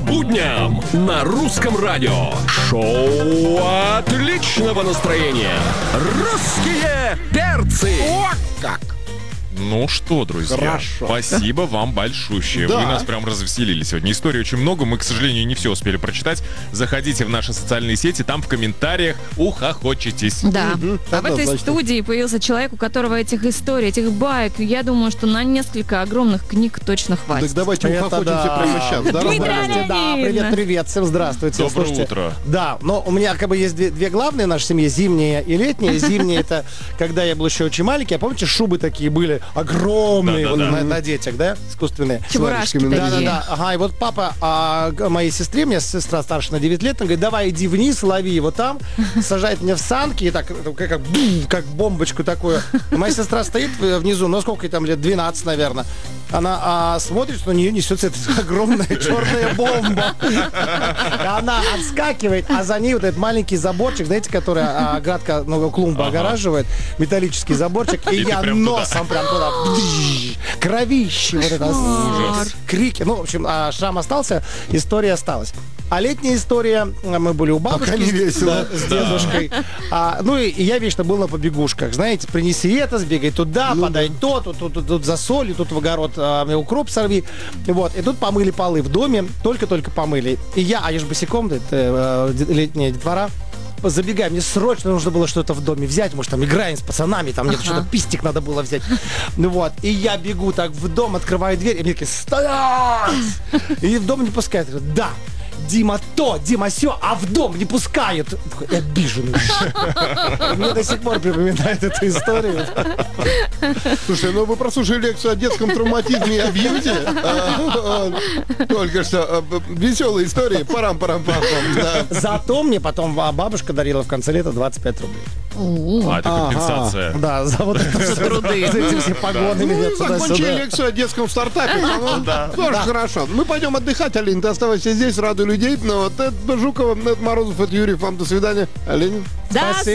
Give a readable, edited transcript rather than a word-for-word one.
будням на Русском радио. Шоу отличного настроения. Русские перцы. О, как! Ну что, друзья, Хорошо. спасибо вам большущее. Да. Вы нас прям развеселили сегодня. Историй очень много, мы, к сожалению, не все успели прочитать. Заходите в наши социальные сети, там в комментариях ухохочетесь. Да. А в этой однозначно. студии появился человек, у которого этих историй, этих баек, я думаю, что на несколько огромных книг точно Так хватит. давайте Это ухохочемся да. прямо сейчас. Да, Дмитрий Роза? Олег! Да, привет, всем здравствуйте. Доброе Слушайте, утро. Да, но у меня как бы есть две главные в нашей семье, зимняя и летняя. Зимняя это когда я был еще очень маленький, а помните, шубы такие были огромные Да-да-да. вот на детях, да, искусственные. Чебурашки С варежками, такие. Да, ага, и вот папа моей сестре, у меня сестра старше на 9 лет, он говорит, давай иди вниз, лови его там, сажает меня в санки, и так, как бомбочку такую. И моя сестра стоит внизу, ну сколько ей там лет, 12, наверное. Она смотрит, что на нее несется эта огромная черная бомба. И она отскакивает, а за ней вот этот маленький заборчик, знаете, который оградка, клумба огораживает, металлический заборчик, и И ты я прям туда. носом прям туда, кровище, вот это, Ужас. крики. Ну, в общем, шрам остался, история осталась. А летняя история, мы были у бабушки. Пока не весело. Да, с дедушкой. Ну и я вечно был на побегушках. Знаете, принеси это, сбегай туда, подай то, тут за солью, тут в огород укроп сорви. Вот. И тут помыли полы в доме, только-только помыли. И я же босиком, летняя детвора, забегай, мне срочно нужно было что-то в доме взять, может, там играем с пацанами, там мне что-то пистик надо было взять. Ну вот, и я бегу так в дом, открываю дверь, и мне такие, стоять! И в дом не пускают. Я говорю, да, Дима то, Дима сё, а в дом не пускают. Такой обиженный. Мне до сих пор припоминает эту историю. Слушай, ну вы прослушали лекцию о детском травматизме и абьюзе. Только что веселые истории. Парам-парам-пам. Да. Зато мне потом бабушка дарила в конце лета 25 рублей. А, это компенсация. Да, за вот это все труды. За эти все погоны Ну, меня закончили туда-сюда. лекцию о детском стартапе. по-моему, тоже хорошо. Мы пойдем отдыхать, Алин. Ты оставайся здесь, радуй людей. Ну, вот это Жукова, это Морозов, это Юрьев. Вам до свидания. Алин. Да, Спасибо.